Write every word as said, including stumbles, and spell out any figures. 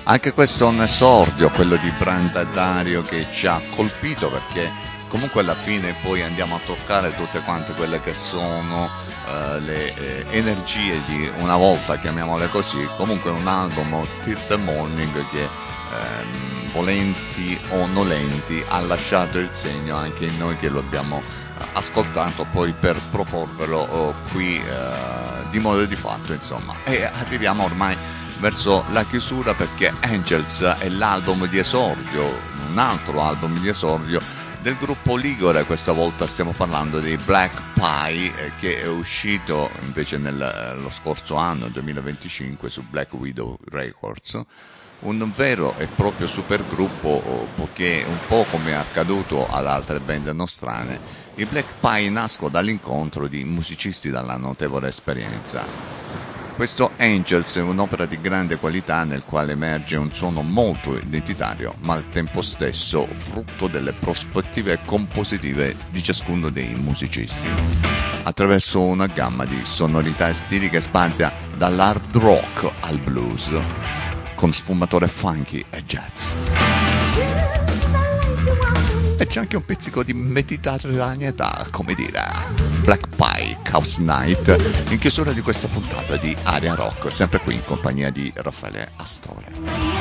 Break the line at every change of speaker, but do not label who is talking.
Anche questo è un esordio, quello di Brandadario, che ci ha colpito, perché comunque alla fine poi andiamo a toccare tutte quante quelle che sono uh, le eh, energie di una volta, chiamiamole così. Comunque un album, Till the Morning, che ehm, volenti o nolenti ha lasciato il segno anche in noi che lo abbiamo uh, ascoltato poi per proporvelo uh, qui uh, di modo di fatto, insomma. E arriviamo ormai verso la chiusura, perché Angels è l'album di esordio, un altro album di esordio del gruppo ligure. Questa volta stiamo parlando di Black Pie, eh, che è uscito invece nello scorso anno, duemilaventicinque, su Black Widow Records, un vero e proprio supergruppo, poiché un po' come è accaduto ad altre band nostrane, i Black Pie nascono dall'incontro di musicisti dalla notevole esperienza. Questo Angels è un'opera di grande qualità nel quale emerge un suono molto identitario, ma al tempo stesso frutto delle prospettive compositive di ciascuno dei musicisti, attraverso una gamma di sonorità e stili che spazia dall'hard rock al blues, con sfumature funky e jazz. E c'è anche un pizzico di mediterraneità, come dire. Black Pie, Chaos Night, in chiusura di questa puntata di Area Rock, sempre qui in compagnia di Raffaele Astore.